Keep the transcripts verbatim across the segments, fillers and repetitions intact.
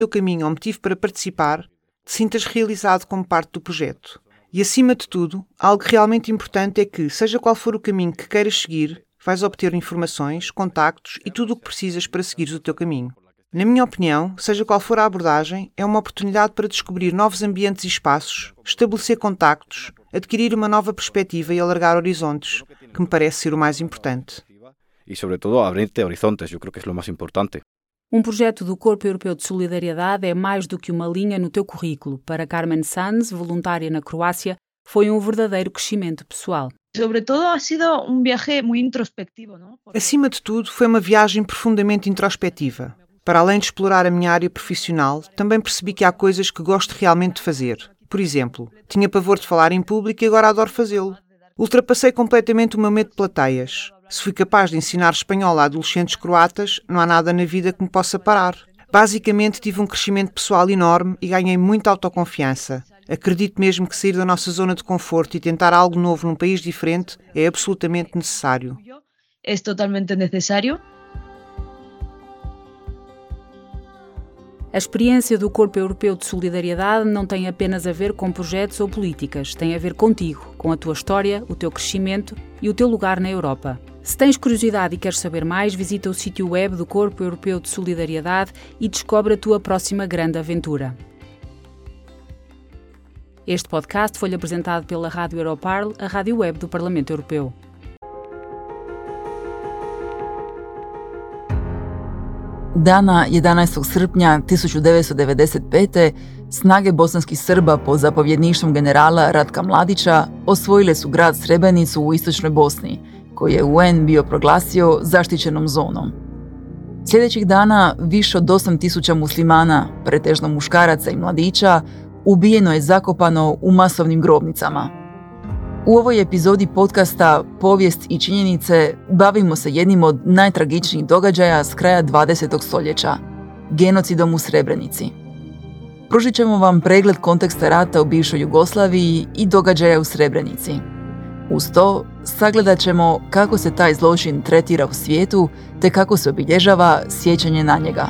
teu caminho ou motivo para participar, te sintas realizado como parte do projeto. E, acima de tudo, algo realmente importante é que, seja qual for o caminho que queiras seguir, vais obter informações, contactos e tudo o que precisas para seguires o teu caminho. Na minha opinião, seja qual for a abordagem, é uma oportunidade para descobrir novos ambientes e espaços, estabelecer contactos, adquirir uma nova perspectiva e alargar horizontes, que me parece ser o mais importante. E, sobretudo, abrir-te horizontes, eu creo que é o mais importante. Um projeto do Corpo Europeu de Solidariedade é mais do que uma linha no teu currículo. Para Carmen Sanz, voluntária na Croácia, foi um verdadeiro crescimento pessoal. Sobretudo, ha sido um viaje muito introspectivo, não? Acima de tudo, foi uma viagem profundamente introspectiva. Para além de explorar a minha área profissional, também percebi que há coisas que gosto realmente de fazer. Por exemplo, tinha pavor de falar em público e agora adoro fazê-lo. Ultrapassei completamente o meu medo de plateias. Se fui capaz de ensinar espanhol a adolescentes croatas, não há nada na vida que me possa parar. Basicamente, tive um crescimento pessoal enorme e ganhei muita autoconfiança. Acredito mesmo que sair da nossa zona de conforto e tentar algo novo num país diferente é absolutamente necessário. É totalmente necessário. A experiência do Corpo Europeu de Solidariedade não tem apenas a ver com projetos ou políticas, tem a ver contigo, com a tua história, o teu crescimento e o teu lugar na Europa. Se tens curiosidade e queres saber mais, visita o sítio web do Corpo Europeu de Solidariedade e descobre a tua próxima grande aventura. Este podcast foi apresentado pela Rádio Europarl, a rádio web do Parlamento Europeu. Dana jedanaestog srpnja tisuću devetsto devedeset pete. snage bosanskih Srba pod zapovjedništvom generala Ratka Mladića osvojile su grad Srebrenicu u istočnoj Bosni, koji je U N bio proglasio zaštićenom zonom. Sljedećih dana više od osam tisuća muslimana, pretežno muškaraca i mladića, ubijeno je zakopano u masovnim grobnicama. U ovoj epizodi podcasta Povijest i činjenice bavimo se jednim od najtragičnijih događaja s kraja dvadesetog stoljeća, genocidom u Srebrenici. Pružit ćemo vam pregled konteksta rata u bivšoj Jugoslaviji i događaja u Srebrenici. Uz to sagledat ćemo kako se taj zločin tretira u svijetu te kako se obilježava sjećanje na njega.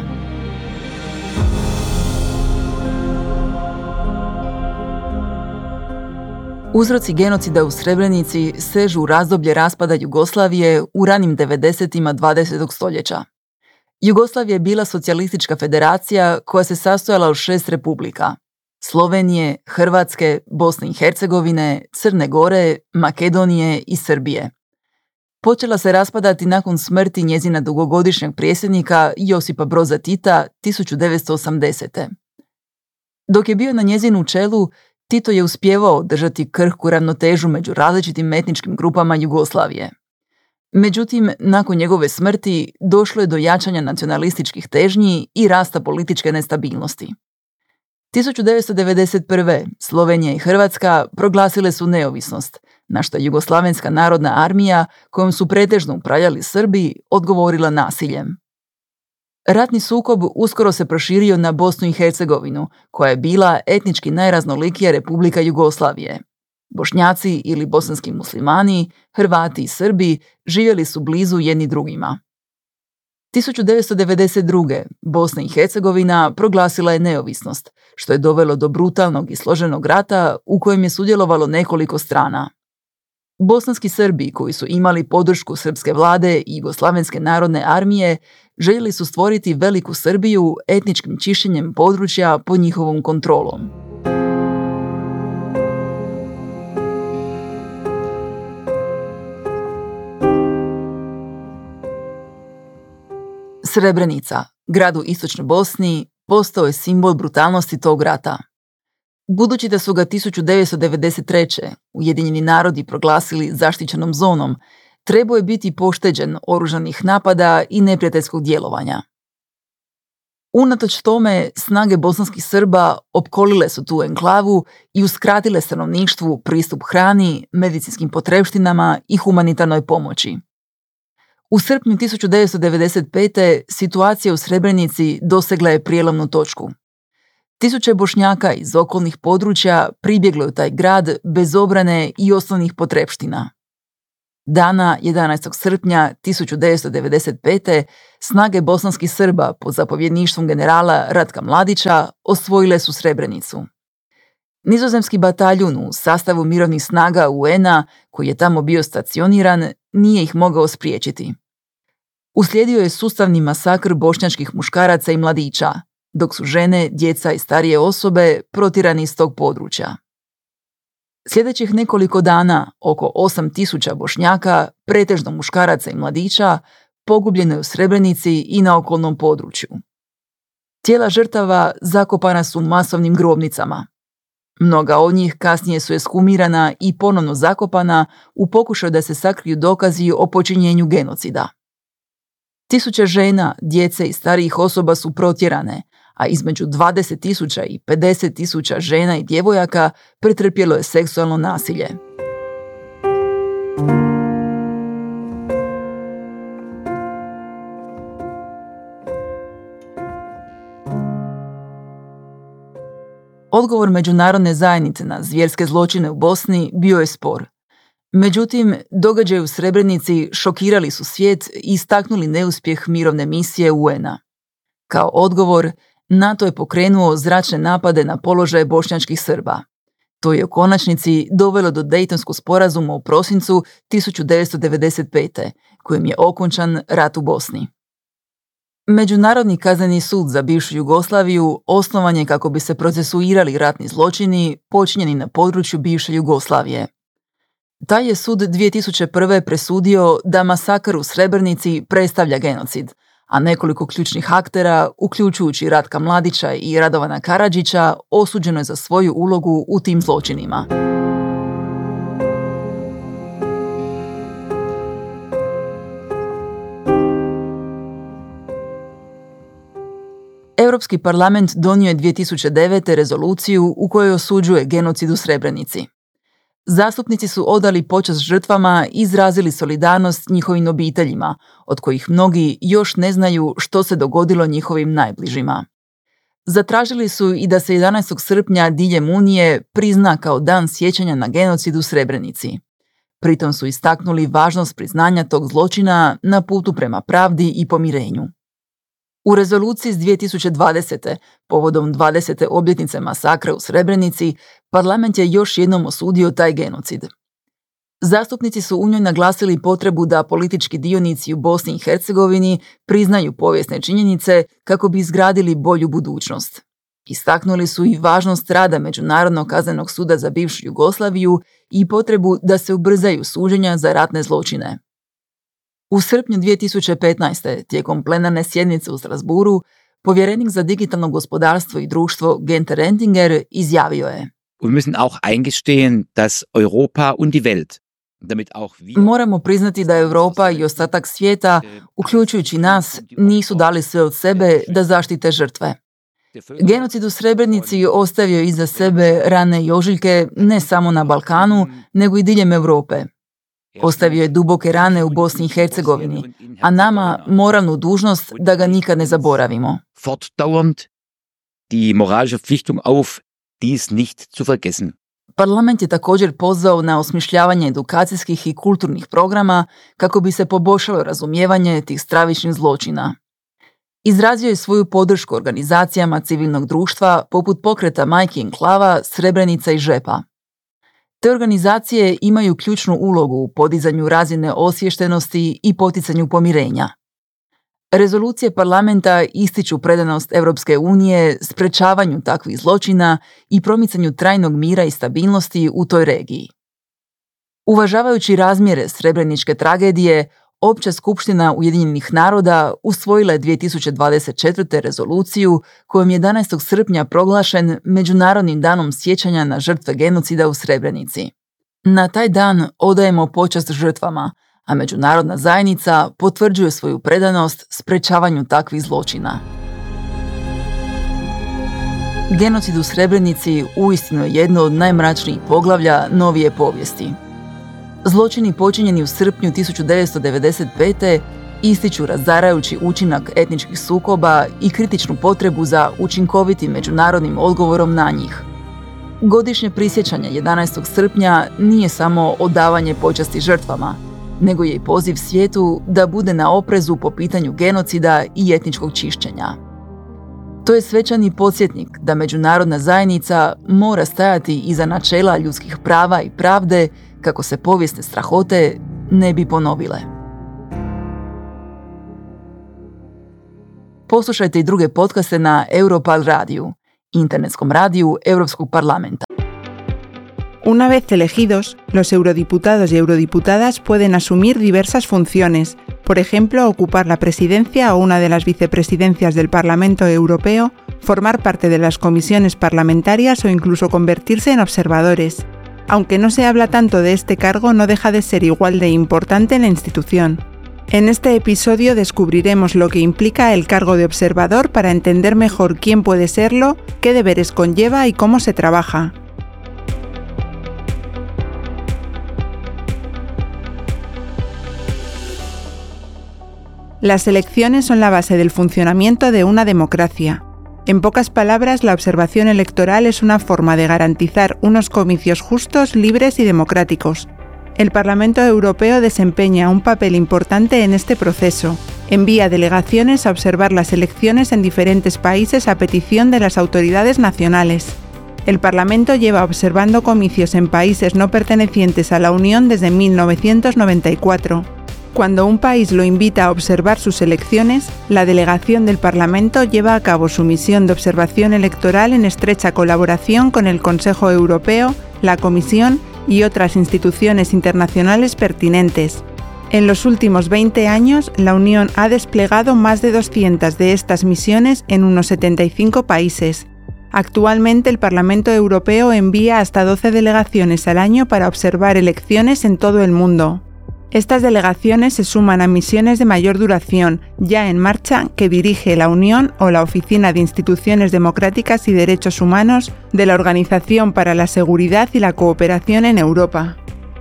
Uzroci genocida u Srebrenici sežu u razdoblje raspada Jugoslavije u ranim devedesetima dvadesetog stoljeća. Jugoslavija je bila socijalistička federacija koja se sastojala od šest republika: Slovenije, Hrvatske, Bosne i Hercegovine, Crne Gore, Makedonije i Srbije. Počela se raspadati nakon smrti njezina dugogodišnjeg predsjednika Josipa Broza Tita tisuću devetsto osamdesete. Dok je bio na njezinu čelu, Tito je uspjevao držati krhku ravnotežu među različitim etničkim grupama Jugoslavije. Međutim, nakon njegove smrti došlo je do jačanja nacionalističkih težnji i rasta političke nestabilnosti. tisuću devetsto devedeset prve. Slovenija i Hrvatska proglasile su neovisnost, na što je Jugoslavenska narodna armija, kojom su pretežno upravljali Srbi, odgovorila nasiljem. Ratni sukob uskoro se proširio na Bosnu i Hercegovinu, koja je bila etnički najraznolikija republika Jugoslavije. Bošnjaci ili bosanski muslimani, Hrvati i Srbi živjeli su blizu jedni drugima. tisuću devetsto devedeset druge. Bosna i Hercegovina proglasila je neovisnost, što je dovelo do brutalnog i složenog rata u kojem je sudjelovalo nekoliko strana. Bosanski Srbi, koji su imali podršku srpske vlade i Jugoslavenske narodne armije, željeli su stvoriti veliku Srbiju etničkim čišćenjem područja pod njihovom kontrolom. Srebrenica, grad u istočnoj Bosni, postao je simbol brutalnosti tog rata. Budući da su ga tisuću devetsto devedeset treće. Ujedinjeni narodi proglasili zaštićenom zonom, trebao je biti pošteđen oružanih napada i neprijateljskog djelovanja. Unatoč tome, snage bosanskih Srba opkolile su tu enklavu i uskratile stanovništvu pristup hrani, medicinskim potrepštinama i humanitarnoj pomoći. U srpnju tisuću devetsto devedeset pete. situacija u Srebrenici dosegla je prijelomnu točku. Tisuće Bošnjaka iz okolnih područja pribjeglo u taj grad bez obrane i osnovnih potrepština. Dana jedanaestog srpnja tisuću devetsto devedeset pete. snage bosanskih Srba pod zapovjedništvom generala Ratka Mladića osvojile su Srebrenicu. Nizozemski bataljun u sastavu mirovnih snaga U N-a, koji je tamo bio stacioniran, nije ih mogao spriječiti. Uslijedio je sustavni masakr bošnjačkih muškaraca i mladića, dok su žene, djeca i starije osobe protjerani iz tog područja. Sljedećih nekoliko dana oko osam tisuća Bošnjaka, pretežno muškaraca i mladića, pogubljeno je u Srebrenici i na okolnom području. Tijela žrtava zakopana su u masovnim grobnicama. Mnoga od njih kasnije su eshumirana i ponovno zakopana u pokušaju da se sakriju dokazi o počinjenju genocida. Tisuće žena, djece i starijih osoba su protjerane, a između dvadeset tisuća i pedeset tisuća žena i djevojaka pretrpjelo je seksualno nasilje. Odgovor međunarodne zajednice na zvjerske zločine u Bosni bio je spor. Međutim, događaji u Srebrenici šokirali su svijet i istaknuli neuspjeh mirovne misije U N-a. Kao odgovor, NATO je pokrenuo zračne napade na položaje bošnjačkih Srba. To je u konačnici dovelo do Dejtonskog sporazuma u prosincu tisuću devetsto devedeset pete. kojim je okončan rat u Bosni. Međunarodni kazneni sud za bivšu Jugoslaviju osnovan je kako bi se procesuirali ratni zločini počinjeni na području bivše Jugoslavije. Taj je sud dvije tisuće prve. presudio da masakr u Srebrenici predstavlja genocid, a nekoliko ključnih aktera, uključujući Ratka Mladića i Radovana Karadžića, osuđeno je za svoju ulogu u tim zločinima. Europski parlament donio je dvije tisuće devete. rezoluciju u kojoj osuđuje genocid u Srebrenici. Zastupnici su odali počast žrtvama i izrazili solidarnost njihovim obiteljima, od kojih mnogi još ne znaju što se dogodilo njihovim najbližima. Zatražili su i da se jedanaestog srpnja diljem Unije prizna kao dan sjećanja na genocid u Srebrenici. Pritom su istaknuli važnost priznanja tog zločina na putu prema pravdi i pomirenju. U rezoluciji iz dvije tisuće dvadesete. povodom dvadesete obljetnice masakra u Srebrenici, parlament je još jednom osudio taj genocid. Zastupnici su u njoj naglasili potrebu da politički dionici u Bosni i Hercegovini priznaju povijesne činjenice kako bi izgradili bolju budućnost. Istaknuli su i važnost rada Međunarodnog kaznenog suda za bivšu Jugoslaviju i potrebu da se ubrzaju suđenja za ratne zločine. U srpnju dvije tisuće petnaeste. tijekom plenarne sjednice u Strasburu, povjerenik za digitalno gospodarstvo i društvo Günther Oettinger izjavio je: Wir müssen auch eingestehen, dass Europa und die Welt, damit auch wir... Moramo priznati da Europa i ostatak svijeta, uključujući nas, nisu dali sve od sebe da zaštite žrtve. Genocid u Srebrenici ostavio je iza sebe rane i ožiljke ne samo na Balkanu, nego i diljem Europe. Ostavio je duboke rane u Bosni i Hercegovini, a nama moralnu dužnost da ga nikad ne zaboravimo. Fortdauernd die moralische Pflichtung auf, dies nicht zu vergessen. Parlament je također pozvao na osmišljavanje edukacijskih i kulturnih programa kako bi se poboljšalo razumijevanje tih stravičnih zločina. Izrazio je svoju podršku organizacijama civilnog društva poput pokreta Majki Enklava, Srebrenica i Žepa. Te organizacije imaju ključnu ulogu u podizanju razine osviještenosti i poticanju pomirenja. Rezolucije parlamenta ističu predanost Europske unije sprečavanju takvih zločina i promicanju trajnog mira i stabilnosti u toj regiji. Uvažavajući razmjere srebreničke tragedije, Opća skupština Ujedinjenih naroda usvojila je dvije tisuće dvadeset četvrte. rezoluciju kojom je jedanaestog srpnja proglašen Međunarodnim danom sjećanja na žrtve genocida u Srebrenici. Na taj dan odajemo počast žrtvama, a međunarodna zajednica potvrđuje svoju predanost sprečavanju takvih zločina. Genocid u Srebrenici uistinu je jedno od najmračnijih poglavlja novije povijesti. Zločini počinjeni u srpnju tisuću devetsto devedeset pete. ističu razarajući učinak etničkih sukoba i kritičnu potrebu za učinkovitim međunarodnim odgovorom na njih. Godišnje prisjećanje jedanaestog srpnja nije samo odavanje počasti žrtvama, nego je i poziv svijetu da bude na oprezu po pitanju genocida i etničkog čišćenja. To je svečani podsjetnik da međunarodna zajednica mora stajati iza načela ljudskih prava i pravde kako se povijesne strahote ne bi ponovile. Poslušajte i druge podcaste na Europal radiju, internetskom radiju Europskog parlamenta. Una vez elegidos, los eurodiputados y eurodiputadas pueden asumir diversas funciones, por ejemplo, ocupar la presidencia o una de las vicepresidencias del Parlamento Europeo, formar parte de las comisiones parlamentarias o incluso convertirse en observadores. Aunque no se habla tanto de este cargo, no deja de ser igual de importante en la institución. En este episodio descubriremos lo que implica el cargo de observador para entender mejor quién puede serlo, qué deberes conlleva y cómo se trabaja. Las elecciones son la base del funcionamiento de una democracia. En pocas palabras, la observación electoral es una forma de garantizar unos comicios justos, libres y democráticos. El Parlamento Europeo desempeña un papel importante en este proceso. Envía delegaciones a observar las elecciones en diferentes países a petición de las autoridades nacionales. El Parlamento lleva observando comicios en países no pertenecientes a la Unión desde mil novecientos noventa y cuatro. Cuando un país lo invita a observar sus elecciones, la delegación del Parlamento lleva a cabo su misión de observación electoral en estrecha colaboración con el Consejo Europeo, la Comisión y otras instituciones internacionales pertinentes. En los últimos veinte años, la Unión ha desplegado más de doscientas de estas misiones en unos setenta y cinco países. Actualmente, el Parlamento Europeo envía hasta doce delegaciones al año para observar elecciones en todo el mundo. Estas delegaciones se suman a misiones de mayor duración, ya en marcha, que dirige la Unión o la Oficina de Instituciones Democráticas y Derechos Humanos de la Organización para la Seguridad y la Cooperación en Europa.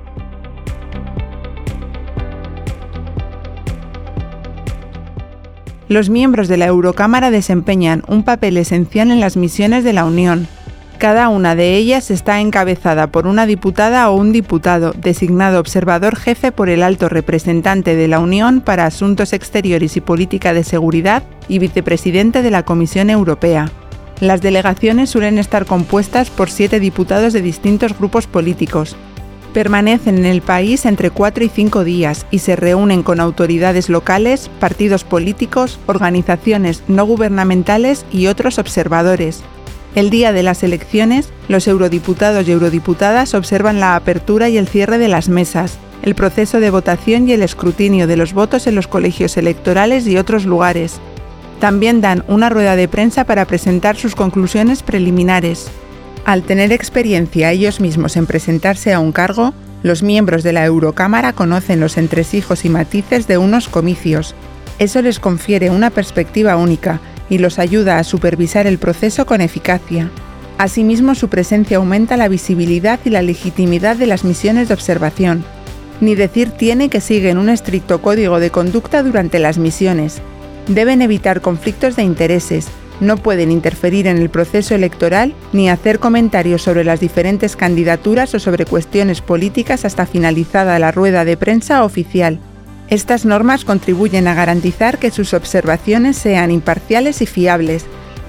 Los miembros de la Eurocámara desempeñan un papel esencial en las misiones de la Unión. Cada una de ellas está encabezada por una diputada o un diputado, designado observador jefe por el alto representante de la Unión para Asuntos Exteriores y Política de Seguridad y vicepresidente de la Comisión Europea. Las delegaciones suelen estar compuestas por siete diputados de distintos grupos políticos. Permanecen en el país entre cuatro y cinco días y se reúnen con autoridades locales, partidos políticos, organizaciones no gubernamentales y otros observadores. El día de las elecciones, los eurodiputados y eurodiputadas observan la apertura y el cierre de las mesas, el proceso de votación y el escrutinio de los votos en los colegios electorales y otros lugares. También dan una rueda de prensa para presentar sus conclusiones preliminares. Al tener experiencia ellos mismos en presentarse a un cargo, los miembros de la Eurocámara conocen los entresijos y matices de unos comicios. Eso les confiere una perspectiva única y los ayuda a supervisar el proceso con eficacia. Asimismo, su presencia aumenta la visibilidad y la legitimidad de las misiones de observación. Ni decir tiene que siguen un estricto código de conducta durante las misiones. Deben evitar conflictos de intereses, no pueden interferir en el proceso electoral ni hacer comentarios sobre las diferentes candidaturas o sobre cuestiones políticas hasta finalizada la rueda de prensa oficial. Estas normas contribuyen a garantizar que sus observaciones sean imparciales y fiables.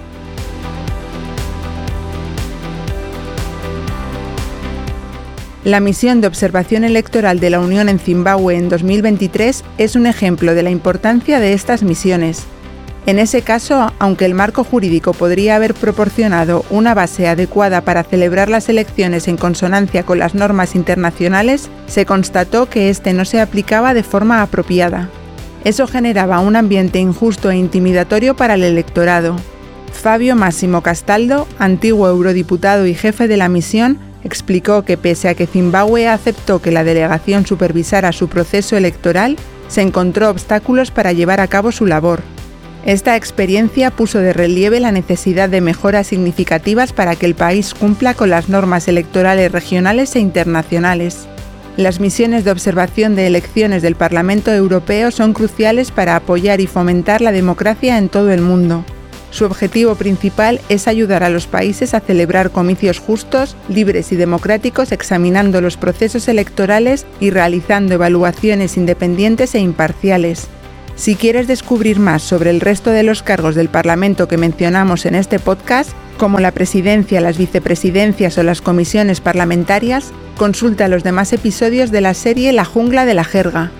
La misión de observación electoral de la Unión en Zimbabue en dos mil veintitrés es un ejemplo de la importancia de estas misiones. En ese caso, aunque el marco jurídico podría haber proporcionado una base adecuada para celebrar las elecciones en consonancia con las normas internacionales, se constató que este no se aplicaba de forma apropiada. Eso generaba un ambiente injusto e intimidatorio para el electorado. Fabio Massimo Castaldo, antiguo eurodiputado y jefe de la misión, explicó que pese a que Zimbabue aceptó que la delegación supervisara su proceso electoral, se encontró obstáculos para llevar a cabo su labor. Esta experiencia puso de relieve la necesidad de mejoras significativas para que el país cumpla con las normas electorales regionales e internacionales. Las misiones de observación de elecciones del Parlamento Europeo son cruciales para apoyar y fomentar la democracia en todo el mundo. Su objetivo principal es ayudar a los países a celebrar comicios justos, libres y democráticos, examinando los procesos electorales y realizando evaluaciones independientes e imparciales. Si quieres descubrir más sobre el resto de los cargos del Parlamento que mencionamos en este podcast, como la presidencia, las vicepresidencias o las comisiones parlamentarias, consulta los demás episodios de la serie La jungla de la jerga.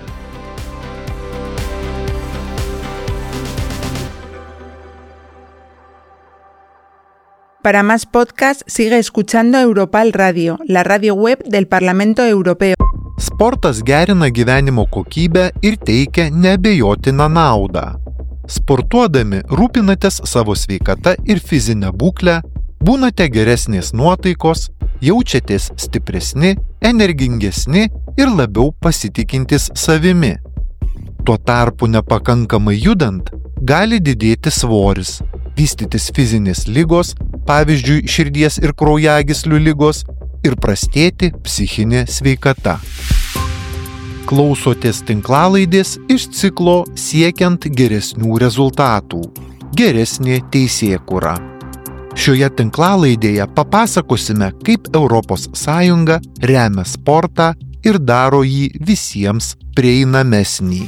Para más podcasts, sigue escuchando Europal Radio, la radio web del Parlamento Europeo. Sportas gerina gyvenimo kokybę ir teikia neabejotiną naudą. Sportuodami rūpinatės savo sveikata ir fizinę būklę, būnate geresnės nuotaikos, jaučiatės stipresni, energingesni ir labiau pasitikintys savimi. Tuo tarpu nepakankamai judant, gali didėti svoris, vystytis fizinės ligos, pavyzdžiui, širdies ir kraujagyslių ligos, ir prastėti psichinė sveikata. Klausotės tinklalaidės iš ciklo Siekiant geresnių rezultatų – geresnė teisėkūra. Šioje tinklalaidėje papasakosime, kaip Europos Sąjunga remia sportą ir daro jį visiems prieinamesnį.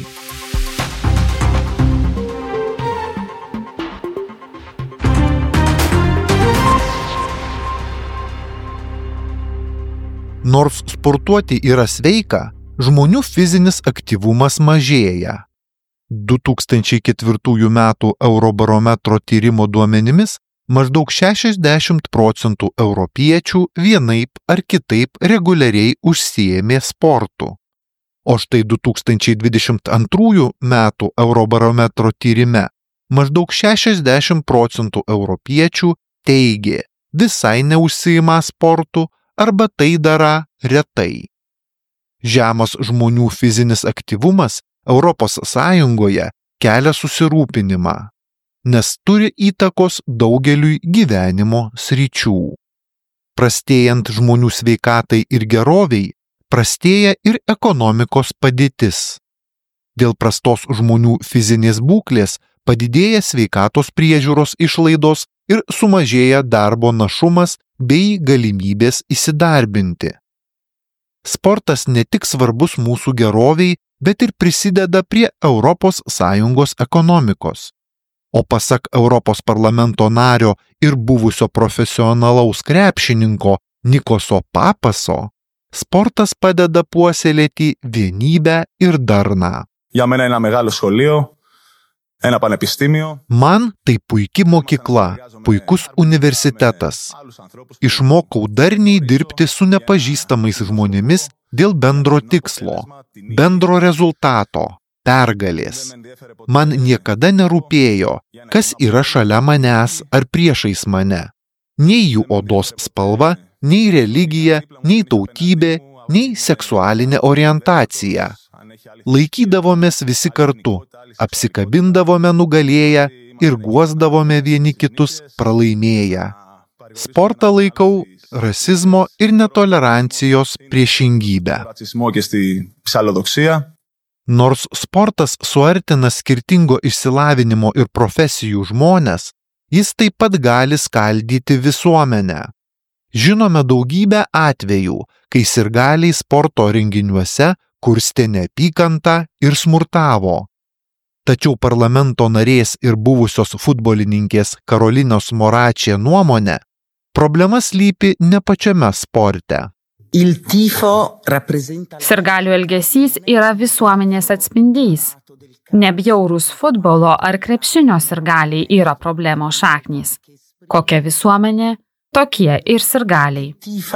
Nors sportuoti yra sveika, žmonių fizinis aktyvumas mažėja. du tūkstančiai ketvirtųjų metų Eurobarometro tyrimo duomenimis maždaug šešiasdešimt procentų europiečių vienaip ar kitaip reguliariai užsiėmė sportu. O štai du tūkstančiai dvidešimt antrųjų metų Eurobarometro tyrime maždaug šešiasdešimt procentų europiečių teigė visai neužsiima sportu arba tai dara retai. Žemas žmonių fizinis aktyvumas Europos Sąjungoje kelia susirūpinimą, nes turi įtakos daugeliui gyvenimo sričių. Prastėjant žmonių sveikatai ir geroviai, prastėja ir ekonomikos padėtis. Dėl prastos žmonių fizinės būklės padidėja sveikatos priežiūros išlaidos ir sumažėja darbo našumas bei galimybės įsidarbinti. Sportas ne tik svarbus mūsų geroviai, bet ir prisideda prie Europos Sąjungos ekonomikos. O pasak Europos parlamento nario ir buvusio profesionalaus krepšininko Nikoso Papaso, sportas padeda puoselėti vienybę ir darną. Για μένα είναι ένα μεγάλο σχολείο, ένα πανεπιστήμιο. Man tai puiki mokykla, puikus universitetas. Išmokau darniai dirbti su nepažįstamais žmonėmis dėl bendro tikslo, bendro rezultato, pergalės. Man niekada nerūpėjo, kas yra šalia manęs ar priešais mane. Nei jų odos spalva, nei religija, nei tautybė, nei seksualinė orientacija. Laikydavomės visi kartu, apsikabindavome nugalėję ir guosdavome vieni kitus pralaimėję. Sportą laikau rasizmo ir netolerancijos priešingybę. Nors sportas suartina skirtingo išsilavinimo ir profesijų žmones, jis taip pat gali skaldyti visuomenę. Žinome daugybę atvejų, kai sirgaliai sporto renginiuose kurstė neapykantą ir smurtavo. Tačiau parlamento narės ir buvusios futbolininkės Karolinos Moračė nuomone, problema slypi ne pačiame sporte. Sirgalių elgesys yra visuomenės atspindys. Nebjaurūs futbolo ar krepšinio sirgaliai yra problemos šaknys. Kokia visuomenė, tokie ir sirgaliai.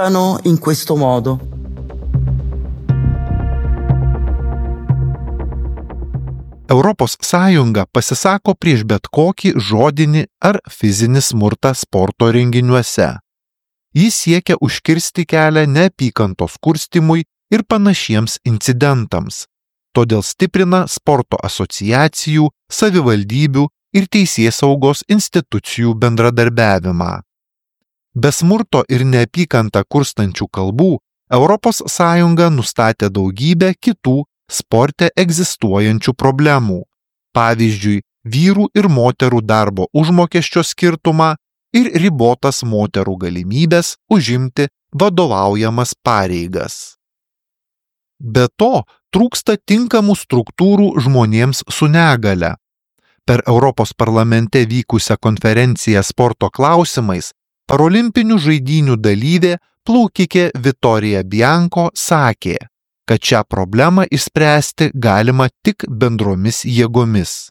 Europos Sąjunga pasisako prieš bet kokį žodinį ar fizinį smurtą sporto renginiuose. Jis siekia užkirsti kelią neapykantos kurstymui ir panašiems incidentams. Todėl stiprina sporto asociacijų, savivaldybių ir teisėsaugos institucijų bendradarbiavimą. Be smurto ir neapykantą kurstančių kalbų, Europos Sąjunga nustatė daugybę kitų sporte egzistuojančių problemų. Pavyzdžiui, vyrų ir moterų darbo užmokesčio skirtumą ir ribotas moterų galimybės užimti vadovaujamas pareigas. Be to, trūksta tinkamų struktūrų žmonėms su negale. Per Europos parlamente vykusią konferenciją sporto klausimais parolimpinių žaidynių dalyvė plaukikė Vittoria Bianco sakė, kad šią problemą išspręsti galima tik bendromis jėgomis.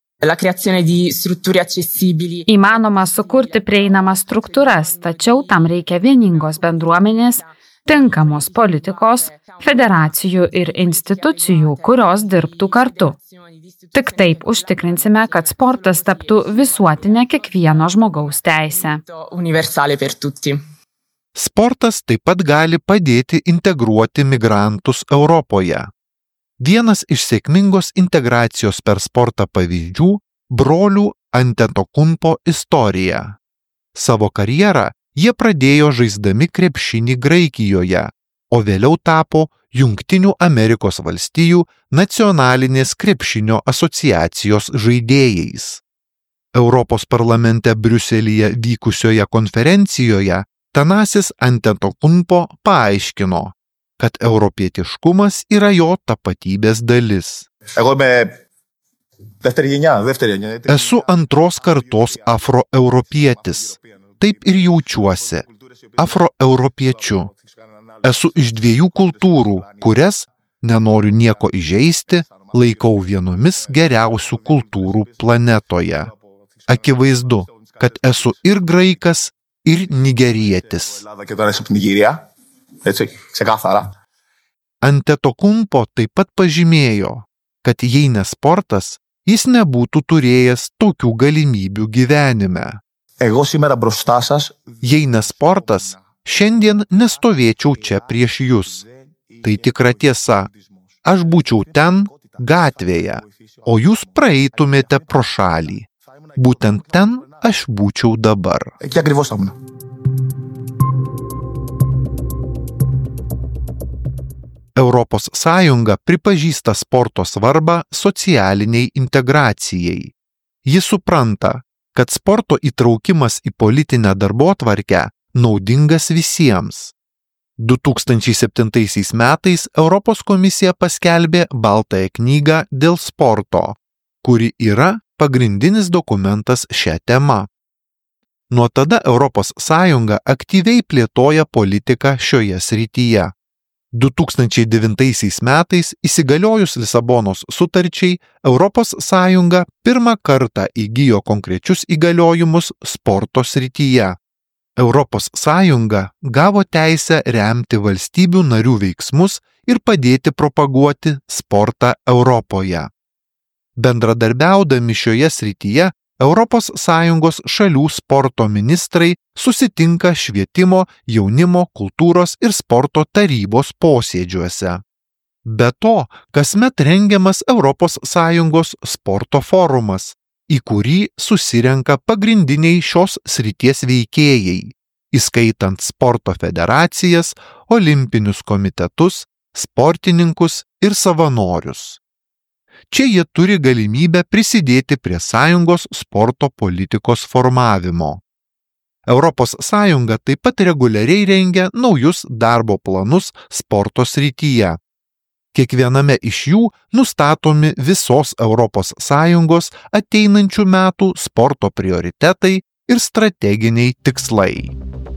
Įmanoma sukurti prieinamas struktūras, tačiau tam reikia vieningos bendruomenės, tinkamos politikos, federacijų ir institucijų, kurios dirbtų kartu. Tik taip užtikrinsime, kad sportas taptų visuotinę kiekvieno žmogaus teisę. Sportas taip pat gali padėti integruoti migrantus Europoje. Vienas iš sėkmingos integracijos per sportą pavyzdžių – brolių Antetokounmpo istorija. Savo karjerą jie pradėjo žaisdami krepšinį Graikijoje, o vėliau tapo Jungtinių Amerikos valstijų nacionalinės krepšinio asociacijos žaidėjais. Europos parlamente Briuselyje vykusioje konferencijoje Thanasis Antetokounmpo paaiškino, kad europietiškumas yra jo tapatybės dalis. Esu antros kartos afroeuropietis. Taip ir jaučiuosi, afroeuropiečiu. Esu iš dviejų kultūrų, kurias, nenoriu nieko įžeisti, laikau vienomis geriausių kultūrų planetoje. Akivaizdu, kad esu ir graikas, ir nigerietis. Antetokounmpo taip pat pažymėjo, kad jei ne sportas, jis nebūtų turėjęs tokių galimybių gyvenime. Jei ne sportas, šiandien nestovėčiau čia prieš jus. Tai tikra tiesa. Aš būčiau ten, gatvėje, o jūs praeitumėte pro šalį. Būtent ten aš būčiau dabar. Europos Sąjunga pripažįsta sporto svarbą socialiniai integracijai. Ji supranta, kad sporto įtraukimas į politinę darbotvarkę naudingas visiems. du tūkstančiai septintaisiais metais Europos komisija paskelbė Baltąją knygą dėl sporto, kuri yra pagrindinis dokumentas šią temą. Nuo tada Europos Sąjunga aktyviai plėtoja politiką šioje srityje. du tūkstančiai devintaisiais metais įsigaliojus Lisabonos sutarčiai, Europos Sąjunga pirmą kartą įgijo konkrečius įgaliojimus sporto srityje. Europos Sąjunga gavo teisę remti valstybių narių veiksmus ir padėti propaguoti sportą Europoje. Bendradarbiaudami šioje srityje, Europos Sąjungos šalių sporto ministrai susitinka švietimo, jaunimo, kultūros ir sporto tarybos posėdžiuose. Be to, kasmet rengiamas Europos Sąjungos sporto forumas, į kurį susirenka pagrindiniai šios srities veikėjai, įskaitant sporto federacijas, olimpinius komitetus, sportininkus ir savanorius. Čia jie turi galimybę prisidėti prie sąjungos sporto politikos formavimo. Europos Sąjunga taip pat reguliariai rengia naujus darbo planus sporto srityje. Kiekviename iš jų nustatomi visos Europos Sąjungos ateinančių metų sporto prioritetai ir strateginiai tikslai.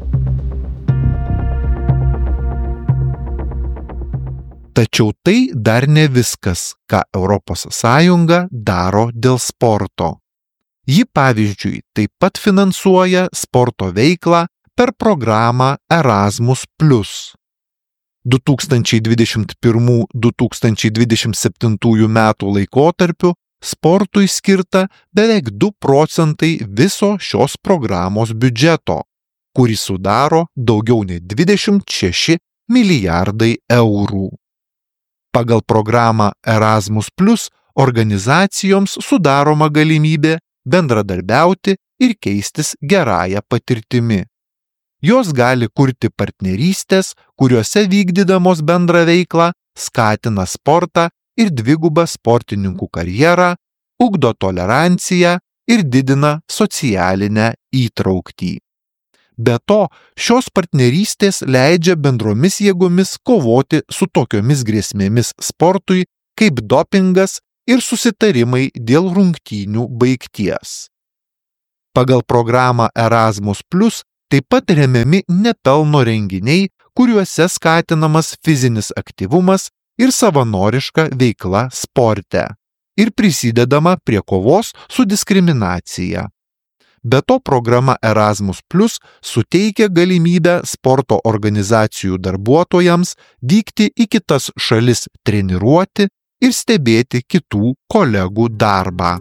Tačiau tai dar ne viskas, ką Europos Sąjunga daro dėl sporto. Ji, pavyzdžiui, taip pat finansuoja sporto veiklą per programą Erasmus plus. du tūkstančiai dvidešimt pirmų - du tūkstančiai dvidešimt septintų metų laikotarpiu sportui skirta beveik du procentai viso šios programos biudžeto, kurį sudaro daugiau nei dvidešimt šeši milijardai eurų. Pagal programą Erasmus plus organizacijoms sudaroma galimybė bendradarbiauti ir keistis gerąją patirtimi. Jos gali kurti partnerystės, kuriuose vykdydamos bendrą veiklą skatina sportą ir dvigubą sportininkų karjerą, ugdo toleranciją, ir didina socialinę įtrauktį. Be to, šios partnerystės leidžia bendromis jėgomis kovoti su tokiomis grėsmėmis sportui kaip dopingas ir susitarimai dėl rungtynių baigties. Pagal programą Erasmus plus taip pat remiami nepelno renginiai, kuriuose skatinamas fizinis aktyvumas ir savanoriška veikla sporte ir prisidedama prie kovos su diskriminacija. Be to, programa Erasmus plus suteikia galimybę sporto organizacijų darbuotojams vykti į kitas šalis treniruoti ir stebėti kitų kolegų darbą.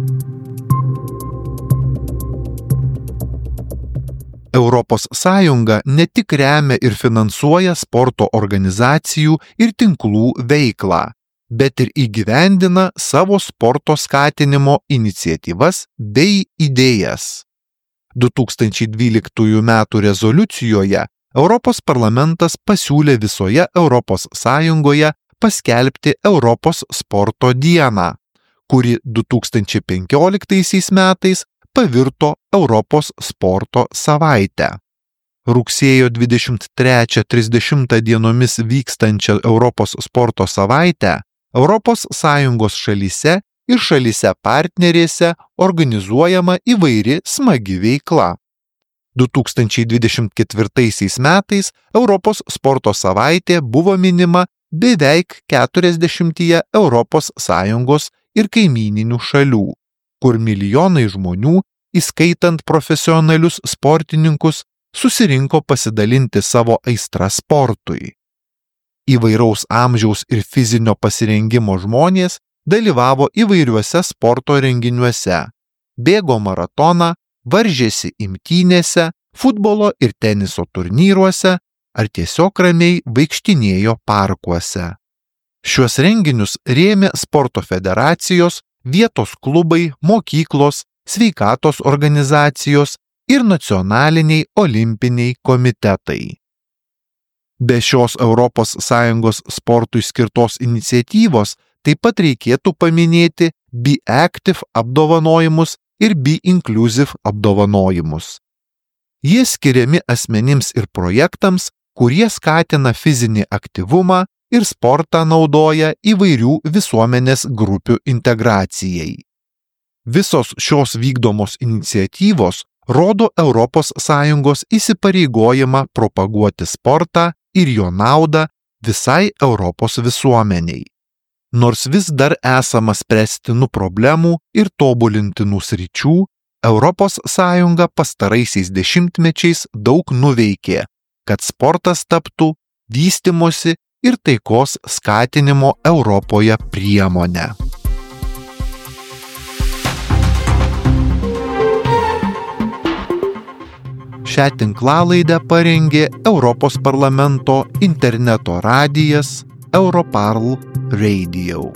Europos Sąjunga ne tik remia ir finansuoja sporto organizacijų ir tinklų veiklą, bet ir įgyvendina savo sporto skatinimo iniciatyvas bei idėjas. du tūkstančiai dvyliktųjų metų rezoliucijoje Europos parlamentas pasiūlė visoje Europos Sąjungoje paskelbti Europos sporto dieną, kuri du tūkstančiai penkioliktaisiais metais pavirto Europos sporto savaitę. Rugsėjo dvidešimt trečią trisdešimtą dienomis vykstančią Europos sporto savaitę Europos Sąjungos šalyse ir šalyse partnerėse organizuojama įvairi smagi veikla. du tūkstančiai dvidešimt ketvirtaisiais metais Europos sporto savaitė buvo minima beveik keturiasdešimtyje Europos Sąjungos ir kaimyninių šalių, kur milijonai žmonių, įskaitant profesionalius sportininkus, susirinko pasidalinti savo aistrą sportui. Įvairaus amžiaus ir fizinio pasirengimo žmonės dalyvavo įvairiuose sporto renginiuose, bėgo maratoną, varžėsi imtynėse, futbolo ir teniso turnyruose ar tiesiog ramiai vaikštinėjo parkuose. Šiuos renginius rėmė sporto federacijos, vietos klubai, mokyklos, sveikatos organizacijos ir nacionaliniai olimpiniai komitetai. Be šios Europos Sąjungos sportui skirtos iniciatyvos taip pat reikėtų paminėti Be Active apdovanojimus ir Be Inclusive apdovanojimus. Jie skiriami asmenims ir projektams, kurie skatina fizinį aktyvumą ir sportą naudoja įvairių visuomenės grupių integracijai. Visos šios vykdomos iniciatyvos rodo Europos Sąjungos įsipareigojimą propaguoti sportą ir jo naudą visai Europos visuomeniai. Nors vis dar esama spręstinų problemų ir tobulintinų sričių, Europos Sąjunga pastaraisiais dešimtmečiais daug nuveikė, kad sportas taptų vystymosi ir taikos skatinimo Europoje priemonę. Šią tinklalaidę parengė Europos parlamento interneto radijas Europarl Radio.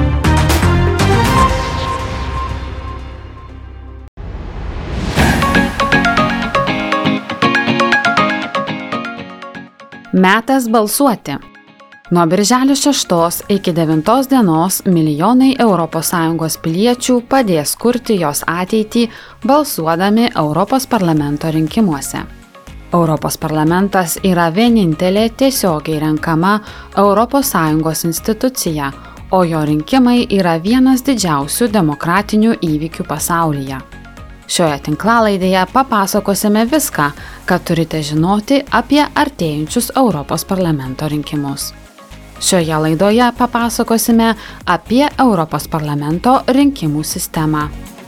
Metas balsuoti. Nuo birželio šeštos iki devintos dienos milijonai Europos Sąjungos piliečių padės kurti jos ateitį balsuodami Europos parlamento rinkimuose. Europos parlamentas yra vienintelė tiesiogiai renkama Europos Sąjungos institucija, o jo rinkimai yra vienas didžiausių demokratinių įvykių pasaulyje. Šioje tinklalaidėje papasakosime viską, ką turite žinoti apie artėjančius Europos parlamento rinkimus. Šioje laidoje papasakosime apie Europos parlamento rinkimų sistemą.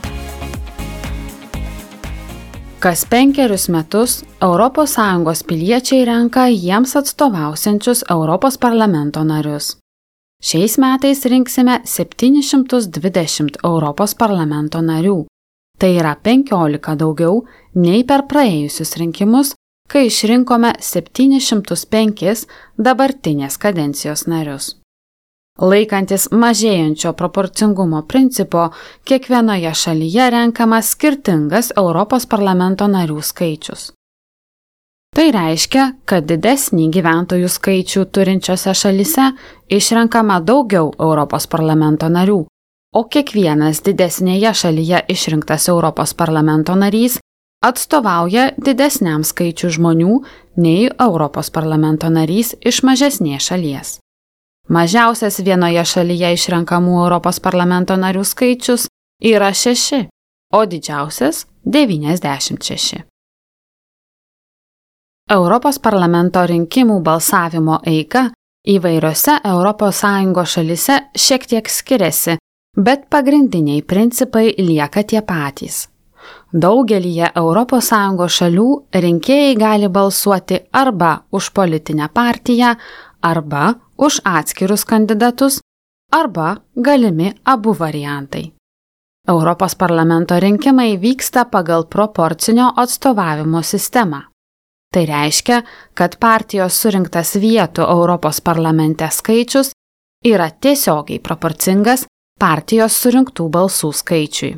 Kas penkerius metus Europos Sąjungos piliečiai renka jiems atstovausiančius Europos parlamento narius. Šiais metais rinksime septynis šimtus dvidešimt Europos parlamento narių. Tai yra penkiolika daugiau nei per praėjusius rinkimus, kai išrinkome septynis šimtus penkis dabartinės kadencijos narius. Laikantis mažėjančio proporcingumo principo, kiekvienoje šalyje renkamas skirtingas Europos parlamento narių skaičius. Tai reiškia, kad didesnį gyventojų skaičių turinčiose šalyse išrenkama daugiau Europos parlamento narių, o kiekvienas didesnėje šalyje išrinktas Europos parlamento narys atstovauja didesniam skaičių žmonių nei Europos parlamento narys iš mažesnės šalies. Mažiausias vienoje šalyje išrenkamų Europos parlamento narių skaičius yra šeši, o didžiausias devyniasdešimt šeši. Europos parlamento rinkimų balsavimo eiga įvairiose Europos Sąjungos šalyse šiek tiek skiriasi, bet pagrindiniai principai lieka tie patys. Daugelyje Europos Sąjungos šalių rinkėjai gali balsuoti arba už politinę partiją, arba už atskirus kandidatus, arba galimi abu variantai. Europos parlamento rinkimai vyksta pagal proporcinio atstovavimo sistemą. Tai reiškia, kad partijos surinktas vietų Europos parlamente skaičius yra tiesiogiai proporcingas partijos surinktų balsų skaičiui.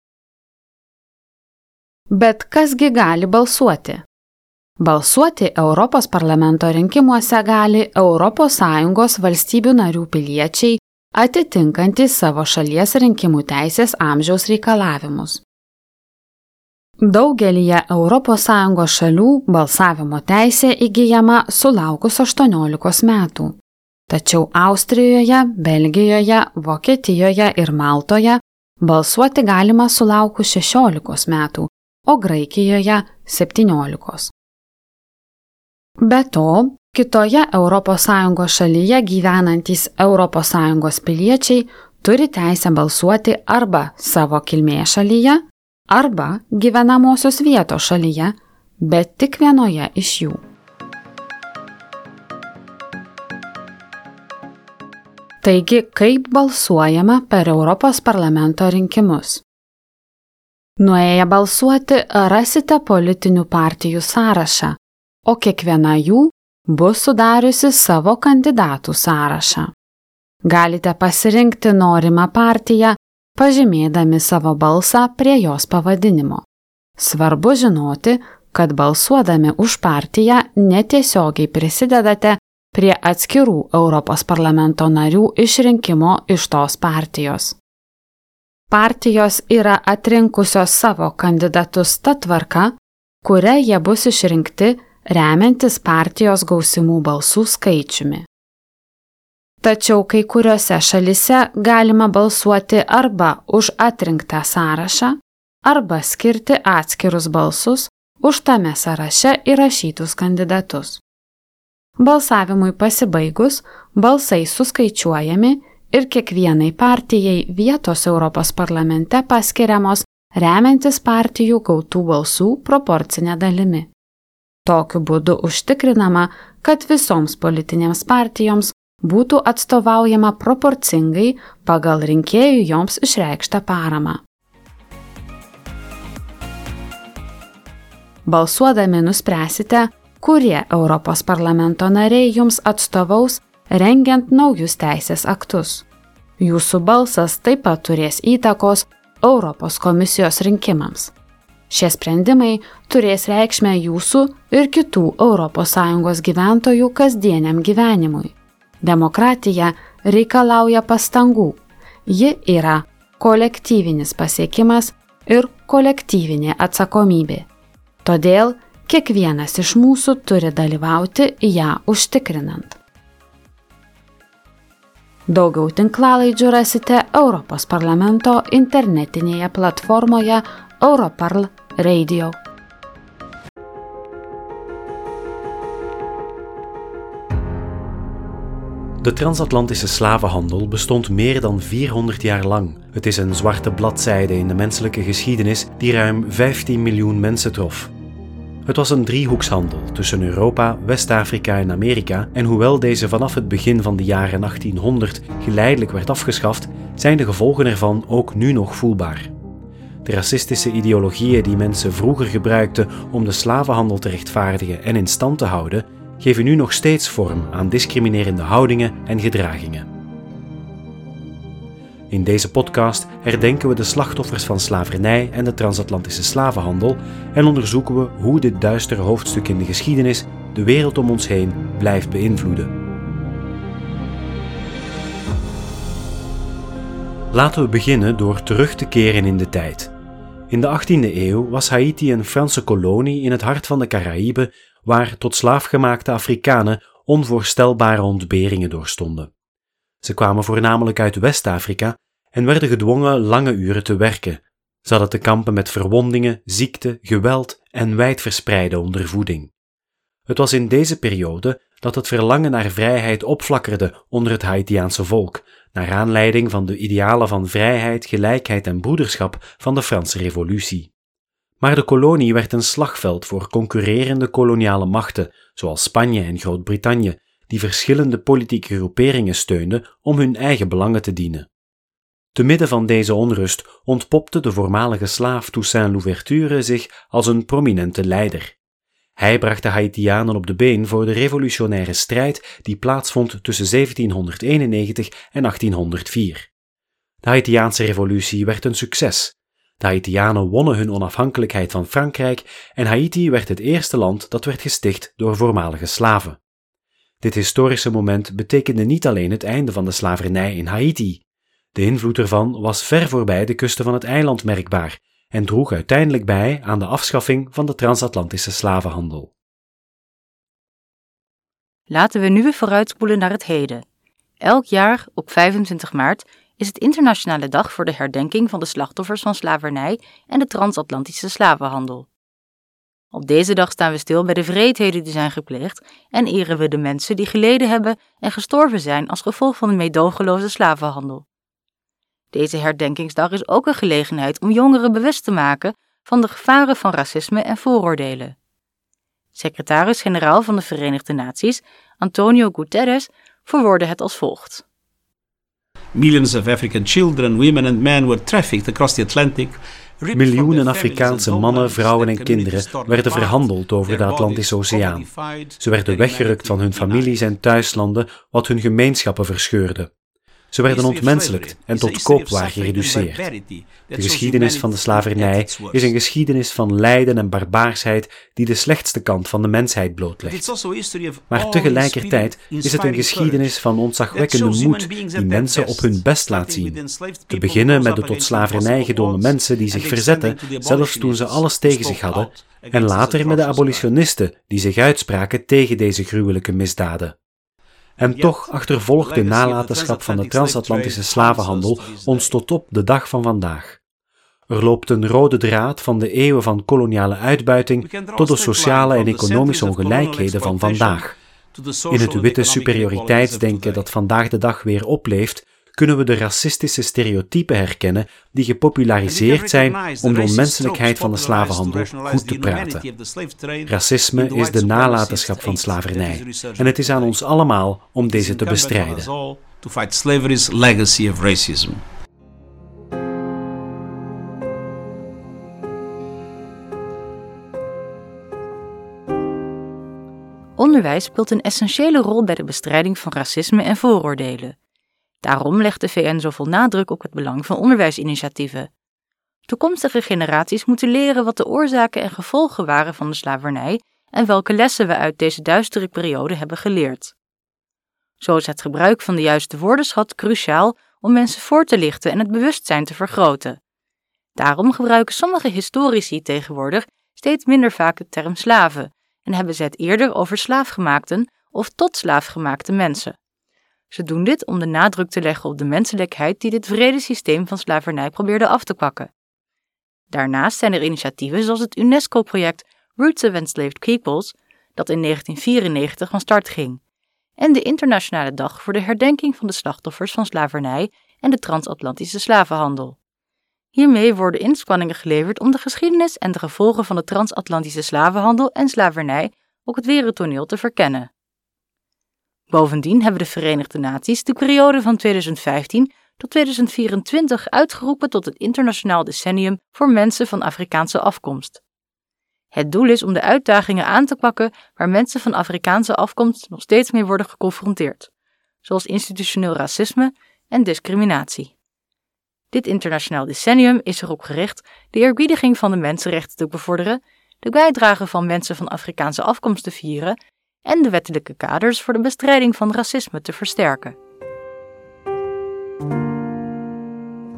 Bet kasgi gali balsuoti? Balsuoti Europos parlamento rinkimuose gali Europos Sąjungos valstybių narių piliečiai atitinkantys savo šalies rinkimų teisės amžiaus reikalavimus. Daugelyje Europos Sąjungos šalių balsavimo teisė įgyjama sulaukus aštuoniolikos metų. Tačiau Austrijoje, Belgijoje, Vokietijoje ir Maltoje balsuoti galima sulaukus šešiolikos metų, o Graikijoje septyniolikos. Be to, kitoje Europos Sąjungos šalyje gyvenantys Europos Sąjungos piliečiai turi teisę balsuoti arba savo kilmės šalyje, arba gyvenamosios vietos šalyje, bet tik vienoje iš jų. Taigi, kaip balsuojama per Europos parlamento rinkimus? Nuėję balsuoti rasite politinių partijų sąrašą, o kiekviena jų bus sudariusi savo kandidatų sąrašą. Galite pasirinkti norimą partiją, pažymėdami savo balsą prie jos pavadinimo. Svarbu žinoti, kad balsuodami už partiją netiesiogiai prisidedate prie atskirų Europos parlamento narių išrinkimo iš tos partijos. Partijos yra atrinkusios savo kandidatus ta tvarka, kuria jie bus išrinkti remiantis partijos gausimų balsų skaičiumi. Tačiau kai kuriuose šalyse galima balsuoti arba už atrinktą sąrašą, arba skirti atskirus balsus už tame sąraše įrašytus kandidatus. Balsavimui pasibaigus, balsai suskaičiuojami ir kiekvienai partijai vietos Europos parlamente paskiriamos remiantis partijų gautų balsų proporcinė dalimi. Tokiu būdu užtikrinama, kad visoms politinėms partijoms būtų atstovaujama proporcingai pagal rinkėjų joms išreikštą paramą. Balsuodami nuspręsite, kurie Europos parlamento nariai jums atstovaus rengiant naujus teisės aktus. Jūsų balsas taip pat turės įtakos Europos komisijos rinkimams. Šie sprendimai turės reikšmę jūsų ir kitų Europos Sąjungos gyventojų kasdieniam gyvenimui. Demokratija reikalauja pastangų. Ji yra kolektyvinis pasiekimas ir kolektyvinė atsakomybė. Todėl kiekvienas iš mūsų turi dalyvauti ją užtikrinant. Daugiau tinklalaidžių rasite Europos parlamento internetinėje platformoje Europarl Radio. De transatlantische slavenhandel bestond meer dan vierhonderd jaar lang. Het is een zwarte bladzijde in de menselijke geschiedenis die ruim vijftien miljoen mensen trof. Het was een driehoekshandel tussen Europa, West-Afrika en Amerika en hoewel deze vanaf het begin van de jaren achttienhonderd geleidelijk werd afgeschaft, zijn de gevolgen ervan ook nu nog voelbaar. De racistische ideologieën die mensen vroeger gebruikten om de slavenhandel te rechtvaardigen en in stand te houden, geven nu nog steeds vorm aan discriminerende houdingen en gedragingen. In deze podcast herdenken we de slachtoffers van slavernij en de transatlantische slavenhandel en onderzoeken we hoe dit duistere hoofdstuk in de geschiedenis de wereld om ons heen blijft beïnvloeden. Laten we beginnen door terug te keren in de tijd. In de achttiende eeuw was Haïti een Franse kolonie in het hart van de Caraïben, waar tot slaafgemaakte Afrikanen onvoorstelbare ontberingen doorstonden. Ze kwamen voornamelijk uit West-Afrika en werden gedwongen lange uren te werken. Ze hadden te kampen met verwondingen, ziekte, geweld en wijdverspreide ondervoeding. Het was in deze periode dat het verlangen naar vrijheid opflakkerde onder het Haïtiaanse volk, naar aanleiding van de idealen van vrijheid, gelijkheid en broederschap van de Franse Revolutie. Maar de kolonie werd een slagveld voor concurrerende koloniale machten, zoals Spanje en Groot-Brittannië, die verschillende politieke groeperingen steunden om hun eigen belangen te dienen. Te midden van deze onrust ontpopte de voormalige slaaf Toussaint Louverture zich als een prominente leider. Hij bracht de Haïtianen op de been voor de revolutionaire strijd die plaatsvond tussen zeventienhonderdeenennegentig en achttienhonderdvier. De Haïtiaanse revolutie werd een succes. De Haïtianen wonnen hun onafhankelijkheid van Frankrijk en Haïti werd het eerste land dat werd gesticht door voormalige slaven. Dit historische moment betekende niet alleen het einde van de slavernij in Haïti. De invloed ervan was ver voorbij de kusten van het eiland merkbaar en droeg uiteindelijk bij aan de afschaffing van de transatlantische slavenhandel. Laten we nu weer vooruitspoelen naar het heden. Elk jaar, op vijfentwintig maart, is het Internationale Dag voor de herdenking van de slachtoffers van slavernij en de transatlantische slavenhandel. Op deze dag staan we stil bij de wreedheden die zijn gepleegd en eren we de mensen die geleden hebben en gestorven zijn als gevolg van de meedogenloze slavenhandel. Deze herdenkingsdag is ook een gelegenheid om jongeren bewust te maken van de gevaren van racisme en vooroordelen. Secretaris-generaal van de Verenigde Naties, Antonio Guterres, verwoordde het als volgt. Millions of African children, women and men were trafficked across the Atlantic. Miljoenen Afrikaanse mannen, vrouwen en kinderen werden verhandeld over de Atlantische Oceaan. Ze werden weggerukt van hun families en thuislanden, wat hun gemeenschappen verscheurde. Ze werden ontmenselijkt en tot koopwaar gereduceerd. De geschiedenis van de slavernij is een geschiedenis van lijden en barbaarsheid die de slechtste kant van de mensheid blootlegt. Maar tegelijkertijd is het een geschiedenis van ontzagwekkende moed die mensen op hun best laat zien. Te beginnen met de tot slavernij gedwongen mensen die zich verzetten, zelfs toen ze alles tegen zich hadden, en later met de abolitionisten die zich uitspraken tegen deze gruwelijke misdaden. En toch achtervolgt de nalatenschap van de transatlantische slavenhandel ons tot op de dag van vandaag. Er loopt een rode draad van de eeuwen van koloniale uitbuiting tot de sociale en economische ongelijkheden van vandaag. In het witte superioriteitsdenken dat vandaag de dag weer opleeft, kunnen we de racistische stereotypen herkennen die gepopulariseerd zijn om de onmenselijkheid van de slavenhandel goed te praten. Racisme is de nalatenschap van slavernij en het is aan ons allemaal om deze te bestrijden. Onderwijs speelt een essentiële rol bij de bestrijding van racisme en vooroordelen. Daarom legt de V N zoveel nadruk op het belang van onderwijsinitiatieven. Toekomstige generaties moeten leren wat de oorzaken en gevolgen waren van de slavernij en welke lessen we uit deze duistere periode hebben geleerd. Zo is het gebruik van de juiste woordenschat cruciaal om mensen voor te lichten en het bewustzijn te vergroten. Daarom gebruiken sommige historici tegenwoordig steeds minder vaak de term slaven en hebben ze het eerder over slaafgemaakten of tot slaafgemaakte mensen. Ze doen dit om de nadruk te leggen op de menselijkheid die dit wrede systeem van slavernij probeerde af te pakken. Daarnaast zijn er initiatieven zoals het UNESCO-project Roots of Enslaved Peoples, dat in negentien vierennegentig van start ging, en de Internationale Dag voor de herdenking van de slachtoffers van slavernij en de transatlantische slavenhandel. Hiermee worden inspanningen geleverd om de geschiedenis en de gevolgen van de transatlantische slavenhandel en slavernij op het wereldtoneel te verkennen. Bovendien hebben de Verenigde Naties de periode van tweeduizend vijftien tot tweeduizend vierentwintig uitgeroepen tot het internationaal decennium voor mensen van Afrikaanse afkomst. Het doel is om de uitdagingen aan te pakken waar mensen van Afrikaanse afkomst nog steeds mee worden geconfronteerd, zoals institutioneel racisme en discriminatie. Dit internationaal decennium is erop gericht de eerbiediging van de mensenrechten te bevorderen, de bijdrage van mensen van Afrikaanse afkomst te vieren en de wettelijke kaders voor de bestrijding van racisme te versterken.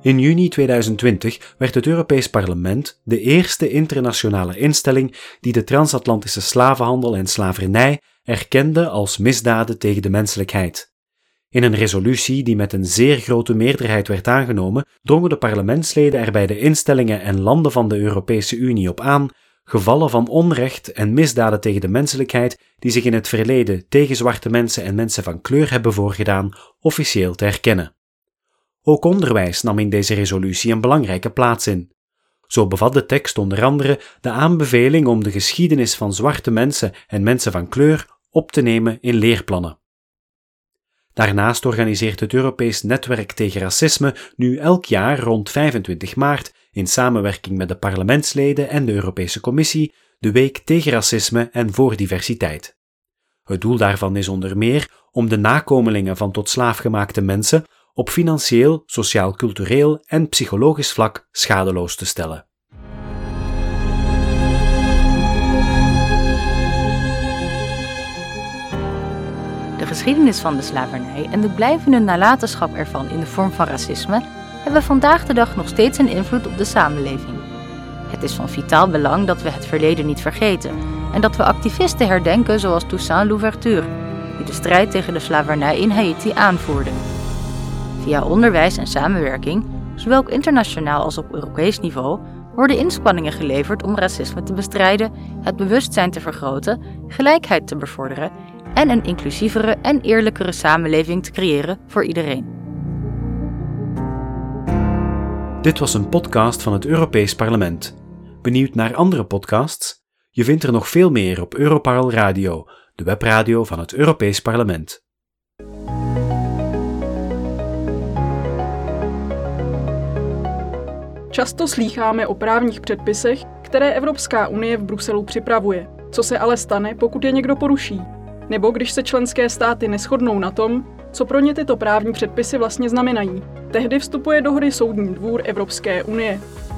In juni tweeduizend twintig werd het Europees Parlement de eerste internationale instelling die de transatlantische slavenhandel en slavernij erkende als misdaden tegen de menselijkheid. In een resolutie die met een zeer grote meerderheid werd aangenomen, drongen de parlementsleden er bij de instellingen en landen van de Europese Unie op aan gevallen van onrecht en misdaden tegen de menselijkheid die zich in het verleden tegen zwarte mensen en mensen van kleur hebben voorgedaan, officieel te erkennen. Ook onderwijs nam in deze resolutie een belangrijke plaats in. Zo bevat de tekst onder andere de aanbeveling om de geschiedenis van zwarte mensen en mensen van kleur op te nemen in leerplannen. Daarnaast organiseert het Europees Netwerk tegen Racisme nu elk jaar rond vijfentwintig maart in samenwerking met de parlementsleden en de Europese Commissie de Week tegen Racisme en voor Diversiteit. Het doel daarvan is onder meer om de nakomelingen van tot slaafgemaakte mensen op financieel, sociaal-cultureel en psychologisch vlak schadeloos te stellen. De geschiedenis van de slavernij en de blijvende nalatenschap ervan in de vorm van racisme hebben vandaag de dag nog steeds een invloed op de samenleving. Het is van vitaal belang dat we het verleden niet vergeten en dat we activisten herdenken zoals Toussaint Louverture, die de strijd tegen de slavernij in Haïti aanvoerde. Via onderwijs en samenwerking, zowel op internationaal als op Europees niveau, worden inspanningen geleverd om racisme te bestrijden, het bewustzijn te vergroten, gelijkheid te bevorderen en een inclusievere en eerlijkere samenleving te creëren voor iedereen. Dit was een podcast van het Europees Parlement. Benieuwd naar andere podcasts? Je vindt er nog veel meer op Europarl Radio, de webradio van het Europees Parlement. Často slýcháme o právních předpisech, které Evropská unie v Bruselu připravuje. Co se ale stane, pokud je někdo poruší? Nebo když se členské státy neshodnou na tom, co pro ně tyto právní předpisy vlastně znamenají. Tehdy vstupuje do hry Soudní dvůr Evropské unie.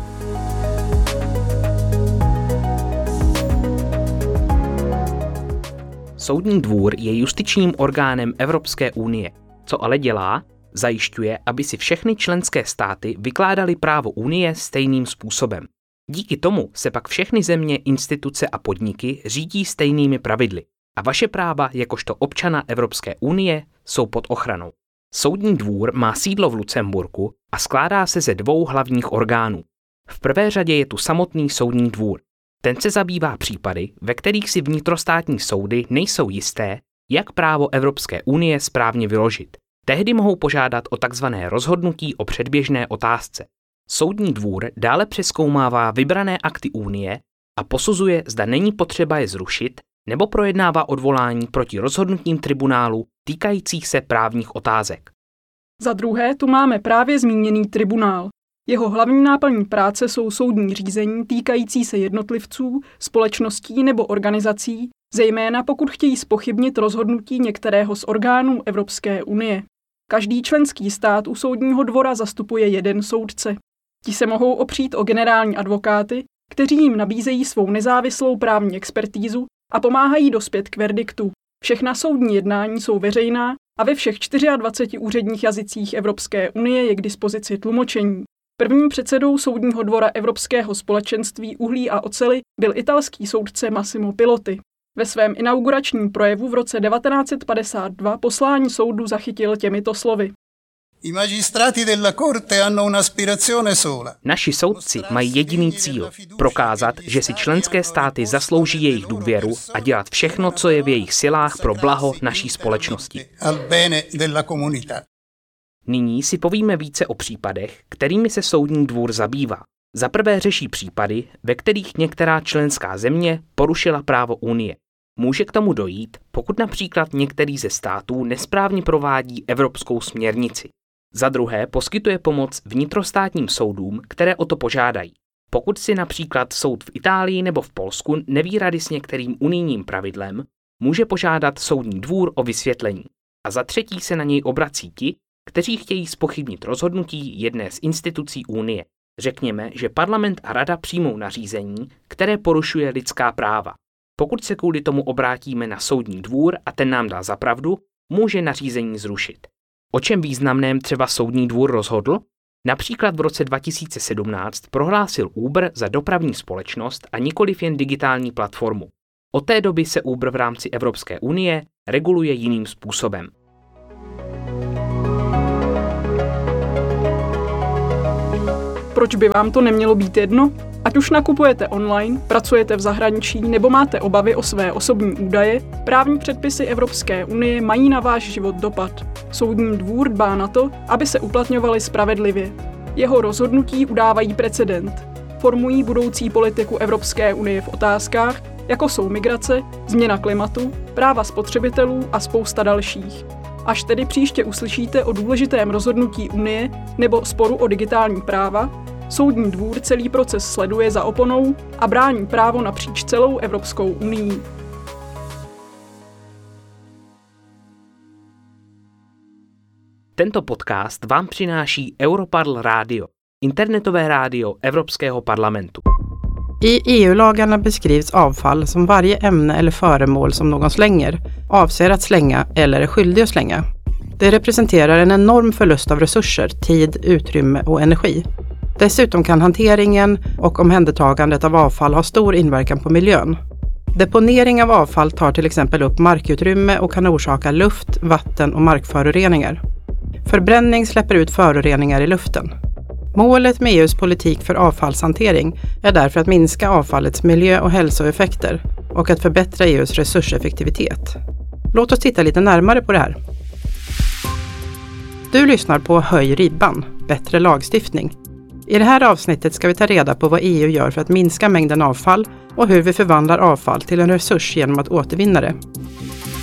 Soudní dvůr je justičním orgánem Evropské unie. Co ale dělá? Zajišťuje, aby si všechny členské státy vykládaly právo unie stejným způsobem. Díky tomu se pak všechny země, instituce a podniky řídí stejnými pravidly. A vaše práva jakožto občana Evropské unie jsou pod ochranou. Soudní dvůr má sídlo v Lucemburku a skládá se ze dvou hlavních orgánů. V prvé řadě je tu samotný soudní dvůr. Ten se zabývá případy, ve kterých si vnitrostátní soudy nejsou jisté, jak právo Evropské unie správně vyložit. Tehdy mohou požádat o takzvané rozhodnutí o předběžné otázce. Soudní dvůr dále přezkoumává vybrané akty unie a posuzuje, zda není potřeba je zrušit, nebo projednává odvolání proti rozhodnutím tribunálu týkajících se právních otázek. Za druhé tu máme právě zmíněný tribunál. Jeho hlavní náplní práce jsou soudní řízení týkající se jednotlivců, společností nebo organizací, zejména pokud chtějí zpochybnit rozhodnutí některého z orgánů Evropské unie. Každý členský stát u soudního dvora zastupuje jeden soudce. Ti se mohou opřít o generální advokáty, kteří jim nabízejí svou nezávislou právní expertízu a pomáhají dospět k verdiktu. Všechna soudní jednání jsou veřejná a ve všech dvaceti čtyřech úředních jazycích Evropské unie je k dispozici tlumočení. Prvním předsedou Soudního dvora Evropského společenství uhlí a oceli byl italský soudce Massimo Piloty. Ve svém inauguračním projevu v roce devatenáct set padesát dva poslání soudu zachytil těmito slovy. Naši soudci mají jediný cíl – prokázat, že si členské státy zaslouží jejich důvěru a dělat všechno, co je v jejich silách pro blaho naší společnosti. Nyní si povíme více o případech, kterými se soudní dvůr zabývá. Za prvé řeší případy, ve kterých některá členská země porušila právo Unie. Může k tomu dojít, pokud například některý ze států nesprávně provádí evropskou směrnici. Za druhé poskytuje pomoc vnitrostátním soudům, které o to požádají. Pokud si například soud v Itálii nebo v Polsku neví rady s některým unijním pravidlem, může požádat soudní dvůr o vysvětlení. A za třetí se na něj obrací ti, kteří chtějí zpochybnit rozhodnutí jedné z institucí Unie. Řekněme, že parlament a rada přijmou nařízení, které porušuje lidská práva. Pokud se kvůli tomu obrátíme na soudní dvůr a ten nám dá za pravdu, může nařízení zrušit. O čem významném třeba soudní dvůr rozhodl? Například v roce dva tisíce sedmnáct prohlásil Uber za dopravní společnost a nikoliv jen digitální platformu. Od té doby se Uber v rámci Evropské unie reguluje jiným způsobem. Proč by vám to nemělo být jedno? Ať už nakupujete online, pracujete v zahraničí nebo máte obavy o své osobní údaje, právní předpisy Evropské unie mají na váš život dopad. Soudní dvůr dbá na to, aby se uplatňovaly spravedlivě. Jeho rozhodnutí udávají precedent. Formují budoucí politiku Evropské unie v otázkách, jako jsou migrace, změna klimatu, práva spotřebitelů a spousta dalších. Až tedy příště uslyšíte o důležitém rozhodnutí Unie nebo sporu o digitální práva, Soudní dvůr celý proces sleduje za oponou a brání právo napříč celou Evropskou unii. Tento podcast vám přináší Europarl Radio, internetové rádio Evropského parlamentu. I E U-lagarna beskrivs avfall som varje ämne eller föremål som någon slänger, avser att slänga eller är skyldig att slänga. Det representerar en enorm förlust av resurser, tid, utrymme och energi. Dessutom kan hanteringen och omhändertagandet av avfall ha stor inverkan på miljön. Deponering av avfall tar till exempel upp markutrymme och kan orsaka luft-, vatten- och markföroreningar. Förbränning släpper ut föroreningar i luften. Målet med E U:s politik för avfallshantering är därför att minska avfallets miljö- och hälsoeffekter och att förbättra E U:s resurseffektivitet. Låt oss titta lite närmare på det här. Du lyssnar på Höj ribban, bättre lagstiftning. I det här avsnittet ska vi ta reda på vad E U gör för att minska mängden avfall och hur vi förvandlar avfall till en resurs genom att återvinna det.